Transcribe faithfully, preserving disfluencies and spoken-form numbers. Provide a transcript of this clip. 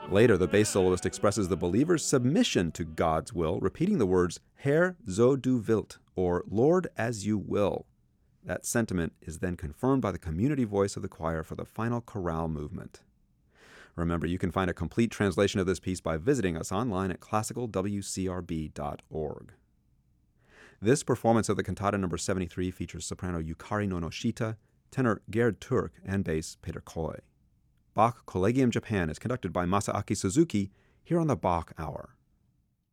Later, the bass soloist expresses the believer's submission to God's will, repeating the words, Herr, so du wilt, or Lord, as you will. That sentiment is then confirmed by the community voice of the choir for the final chorale movement. Remember, you can find a complete translation of this piece by visiting us online at classical w c r b dot org. This performance of the cantata number seventy-three features soprano Yukari Nonoshita, tenor Gerd Turk, and bass Peter Koy. Bach Collegium Japan is conducted by Masaaki Suzuki here on the Bach Hour.